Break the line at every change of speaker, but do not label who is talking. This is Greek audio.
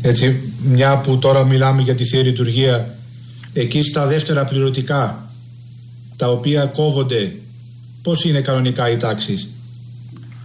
Έτσι, μια που τώρα μιλάμε για τη Θεία Λειτουργία, εκεί στα δεύτερα πληρωτικά, τα οποία κόβονται, πώς είναι κανονικά οι τάξεις?